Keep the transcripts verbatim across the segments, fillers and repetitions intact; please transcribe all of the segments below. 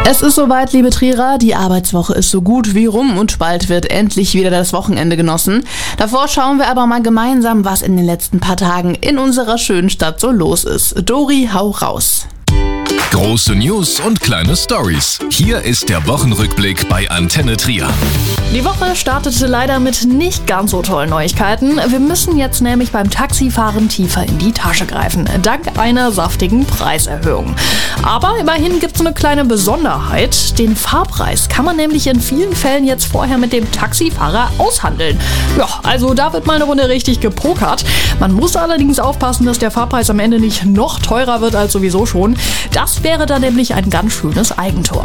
Es ist soweit, liebe Trierer, die Arbeitswoche ist so gut wie rum und bald wird endlich wieder das Wochenende genossen. Davor schauen wir aber mal gemeinsam, was in den letzten paar Tagen in unserer schönen Stadt so los ist. Dori, hau raus! Große News und kleine Stories. Hier ist der Wochenrückblick bei Antenne Trier. Die Woche startete leider mit nicht ganz so tollen Neuigkeiten. Wir müssen jetzt nämlich beim Taxifahren tiefer in die Tasche greifen, dank einer saftigen Preiserhöhung. Aber immerhin gibt es eine kleine Besonderheit. Den Fahrpreis kann man nämlich in vielen Fällen jetzt vorher mit dem Taxifahrer aushandeln. Ja, also da wird mal eine Runde richtig gepokert. Man muss allerdings aufpassen, dass der Fahrpreis am Ende nicht noch teurer wird als sowieso schon. Das wäre dann nämlich ein ganz schönes Eigentor.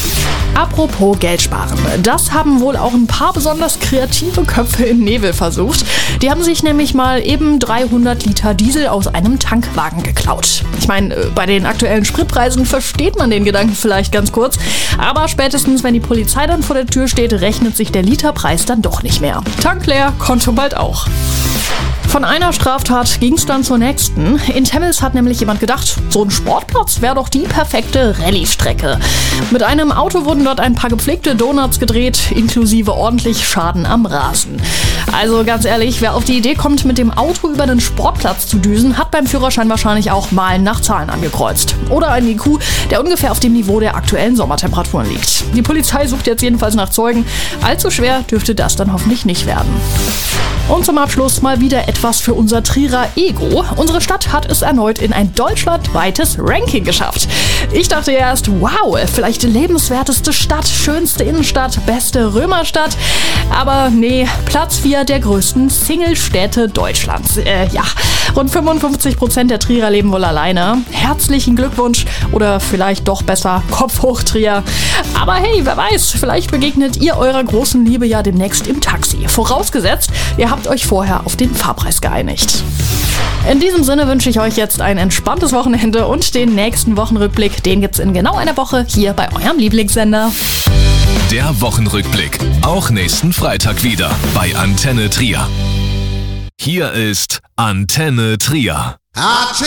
Apropos Geld sparen. Das haben wohl auch ein paar besonders kreative Köpfe im Nebel versucht. Die haben sich nämlich mal eben dreihundert Liter Diesel aus einem Tankwagen geklaut. Ich meine, bei den aktuellen Spritpreisen versteht man den Gedanken vielleicht ganz kurz. Aber spätestens, wenn die Polizei dann vor der Tür steht, rechnet sich der Literpreis dann doch nicht mehr. Tank leer, Konto bald auch. Von einer Straftat ging es dann zur nächsten. In Temmels hat nämlich jemand gedacht, so ein Sportplatz wäre doch die perfekte Rallye-Strecke. Mit einem Auto wurden dort ein paar gepflegte Donuts gedreht, inklusive ordentlich Schaden am Rasen. Also ganz ehrlich, wer auf die Idee kommt, mit dem Auto über den Sportplatz zu düsen, hat beim Führerschein wahrscheinlich auch Malen nach Zahlen angekreuzt. Oder einen I Q, der ungefähr auf dem Niveau der aktuellen Sommertemperaturen liegt. Die Polizei sucht jetzt jedenfalls nach Zeugen. Allzu schwer dürfte das dann hoffentlich nicht werden. Und zum Abschluss mal wieder etwas für unser Trierer Ego. Unsere Stadt hat es erneut in ein deutschlandweites Ranking geschafft. Ich dachte erst, wow, vielleicht lebenswerteste Stadt, schönste Innenstadt, beste Römerstadt. Aber nee, Platz vier der größten Single-Städte Deutschlands. Äh, ja, rund fünfundfünfzig Prozent der Trierer leben wohl alleine. Herzlichen Glückwunsch oder vielleicht doch besser Kopf hoch, Trier. Aber hey, wer weiß, vielleicht begegnet ihr eurer großen Liebe ja demnächst im Taxi. Vorausgesetzt, ihr habt euch vorher auf den Fahrpreis geeinigt. In diesem Sinne wünsche ich euch jetzt ein entspanntes Wochenende und den nächsten Wochenrückblick, den gibt's in genau einer Woche hier bei eurem Lieblingssender. Der Wochenrückblick, auch nächsten Freitag wieder bei Antenne Trier. Hier ist Antenne Trier.